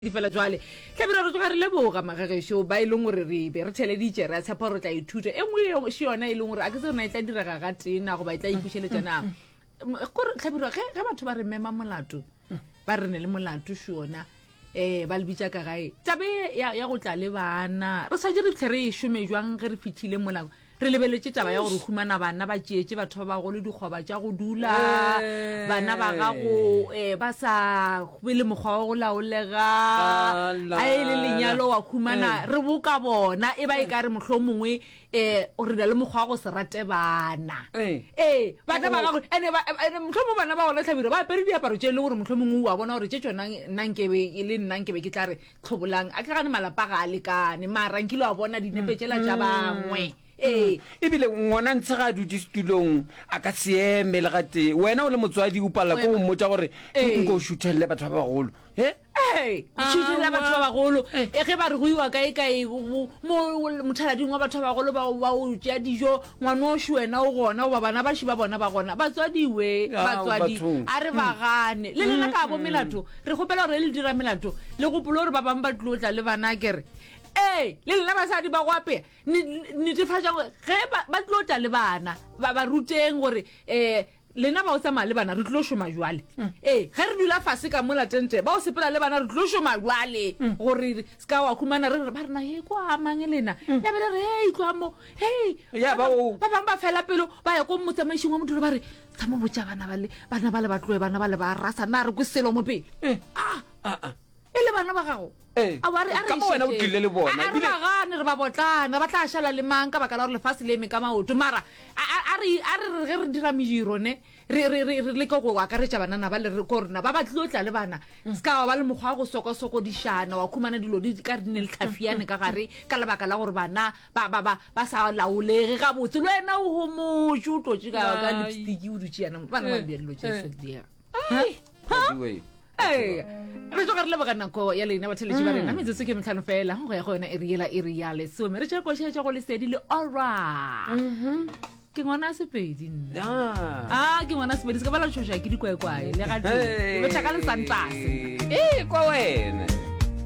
di fela jwale tlabira re tloga re leboga magagesho ba ileng gore re be re theleditše re a tshepa gore tla ithuta e nngwe se yona e leng gore a ke se rena e tla direga ga tena go ba e tla ipušeletša na gore tlhabira ge batho ba re mema molato ba re ne le molato šona ba le bitša ka gae tabe ya go tla le bana re sa je re tlhe re e šome jwang ge re fitlhile molao re lebeletse taba ya gore humana bana ba tšeetse batho ba bagolo dikgoba tša go dula bana ba gago ba sa be le mokgwa wa go laolega a e le lenyalo wa humana re boka bona e ba e ka re mohlho mongwe o re na le mokgwa wa go se rate bana bana ba gago ene mohlho mongwe bana ba gona tlhabire ba apere diaparo tše e le gore mohlho mongwe wa bona gore tše tšona nankebe e le nnankebe ke tla re tlhobolang a ke gane malapa ga a lekane mara nkile wa bona dinepetšela tša bangwe ebile ngwana ntse ga dutse setulong a ka se eme le gate wena o le motswadi o palela ko mmotsa gore nko o shuthelele batho ba bagolo shutela batho ba bagolo ge ba re go iwa kae mo mothalading wa batho ba bagolo ba o tšea dijo ngwana o še wena o gona oba bana ba šiba bona ba gona batswadi a re bagane le lena ka bo melato re gopela gore le dira melato le gopolo gore ba bangwe ba tlo tla le bana kere le lena basadi ba go apea netefatša ge ba tlo tla le bana ba ruteng gore lena ba o tsamaya le bana re tlo šoma jwale ge re dula fase ka molatente ba o sepela le bana re tlo šoma jwale gore se ka wa khumana ba rena kwa amange lena ya bele re itlwamo ba bangwe ba fela pelo ba ya ko motsamaišing wa motho ba re tsamo botša bana ba le batloe bana ba le ba rasa na re ko selo mo pele e le bana ba gago bagane re ba botlana ba tla šala le mang ka baka la gore lefase le eme ka maoto mara a re ge re dira mediro ne re leke go akaretša banana ba le ko rena ba batlile o tla le bana se ka ba le mokgwa wa go sokosokodišana wa khumana dilo di ka re di ne le tlhafiane ka gare ka lebaka la gore bana ba sa laolege gabotse le wena o homotse o tlotse ka lipstiki o dutse yana bana ba dia dilo tšesedia re tloga re leboga nako ya lena batheletši ba rena metsotso ke metlhano fela go ya go yona e riale some re tšea košetša go lesedi le allra ke ngwana sepedi ke ngwana sepedi se ka ba la tšhoša ke dikwekwae le gatšaka le santase kwa wena